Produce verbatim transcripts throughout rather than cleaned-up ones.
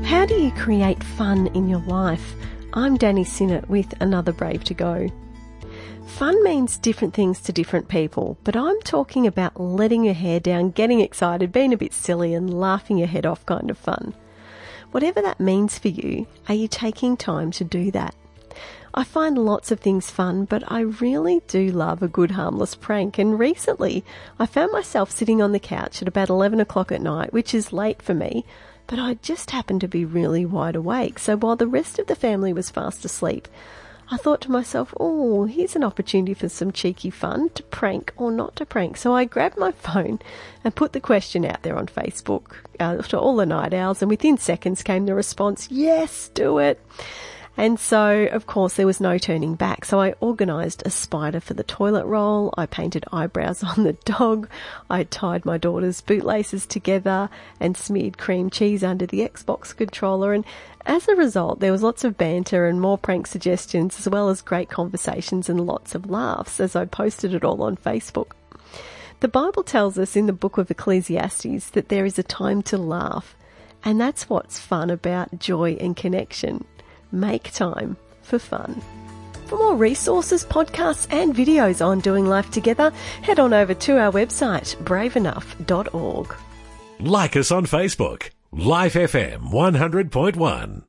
How do you create fun in your life? I'm Danny Sinnott with another Brave to Go. Fun means different things to different people, but I'm talking about letting your hair down, getting excited, being a bit silly and laughing your head off kind of fun. Whatever that means for you, are you taking time to do that? I find lots of things fun, but I really do love a good harmless prank, and recently I found myself sitting on the couch at about eleven o'clock at night, which is late for me, but I just happened to be really wide awake. So while the rest of the family was fast asleep, I thought to myself, oh, here's an opportunity for some cheeky fun, to prank or not to prank. So I grabbed my phone and put the question out there on Facebook uh, to all the night owls, and within seconds came the response, yes, do it. And so, of course, there was no turning back. So I organised a spider for the toilet roll. I painted eyebrows on the dog. I tied my daughter's bootlaces together and smeared cream cheese under the Xbox controller. And as a result, there was lots of banter and more prank suggestions, as well as great conversations and lots of laughs as I posted it all on Facebook. The Bible tells us in the book of Ecclesiastes that there is a time to laugh. And that's what's fun about joy and connection. Make time for fun. For more resources, podcasts and videos on doing life together, head on over to our website, brave enough dot org. Like us on Facebook, Life F M one hundred point one.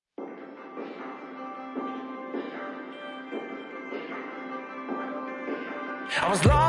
I was lost.